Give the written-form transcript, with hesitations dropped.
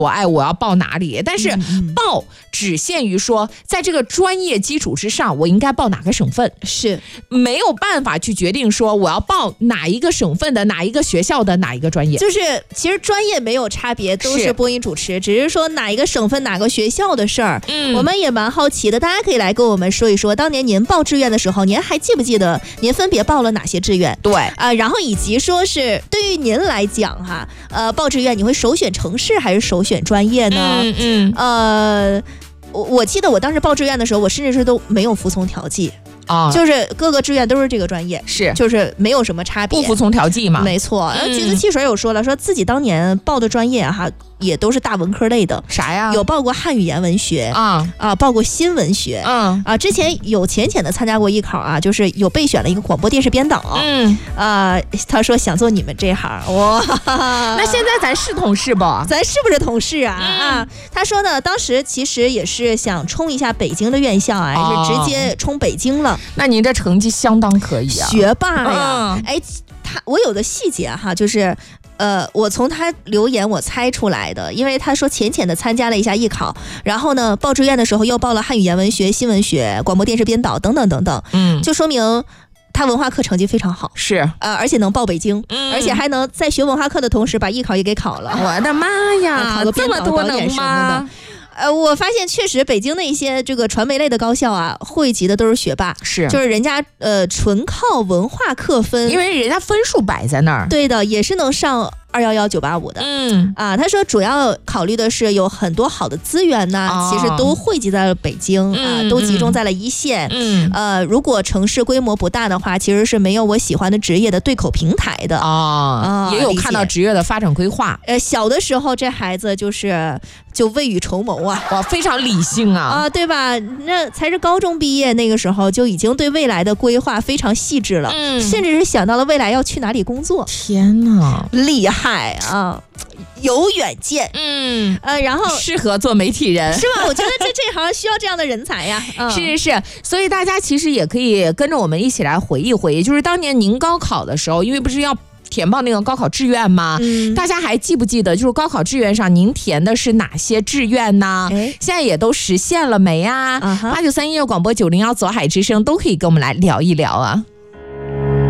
我要报哪里，但是报只限于说在这个专业基础之上我应该报哪个省份， 是没有办法去决定说我要报哪一个省份的哪一个学校的哪一个专业。 就是其实专业没有差别，都是播音主持，只是说哪一个省份哪个学校的事儿。我们也蛮好奇的，大家可以来跟我们说一说，当年您报志愿的时候，您还记不记得您分别报了哪些志愿？ 对然后以及说是对于您来讲哈，报志愿你会首选城市还是首选专业呢？我记得我当时报志愿的时候，我甚至是都没有服从调剂。就是各个志愿都是这个专业， 是就是没有什么差别， 不服从调剂嘛。 没错。橘子汽水有说了，说自己当年报的专业哈，也都是大文科类的。 啥呀？ 有报过汉语言文学报过新闻学之前有浅浅的参加过艺考啊，就是有备选了一个广播电视编导。他说想做你们这行，哇， 那现在咱是同事不？ 咱是不是同事啊？他说呢，当时其实也是想冲一下北京的院校啊，是直接冲北京了。 那您这成绩相当可以啊， 学霸呀！我有个细节哈，就是我从他留言我猜出来的，因为他说浅浅的参加了一下艺考，然后呢报志愿的时候又报了汉语言文学、新闻学、广播电视编导等等等等，就说明他文化课成绩非常好， 是而且能报北京，而且还能在学文化课的同时把艺考也给考了。 我的妈呀， 考个这么多能吗？ 我发现确实北京的一些这个传媒类的高校啊，汇集的都是学霸，就是人家纯靠文化课分， 因为人家分数摆在那儿， 对的，也是能上211、985的。他说主要考虑的是有很多好的资源呢，其实都汇集在了北京都集中在了一线。如果城市规模不大的话，其实是没有我喜欢的职业的对口平台的也有看到职业的发展规划。 小的时候这孩子就未雨绸缪啊， 哇，非常理性啊， 对吧？那才是高中毕业那个时候就已经对未来的规划非常细致了，甚至是想到了未来要去哪里工作。 天哪， 厉害啊！有远见，然后适合做媒体人， 是吧？我觉得这行需要这样的人才呀。 是，所以大家其实也可以跟着我们一起来回忆回忆，就是当年您高考的时候，因为不是要填报那个高考志愿吗？大家还记不记得，就是高考志愿上您填的是哪些志愿呢？现在也都实现了没啊？8931广播901左海之声都可以跟我们来聊一聊啊。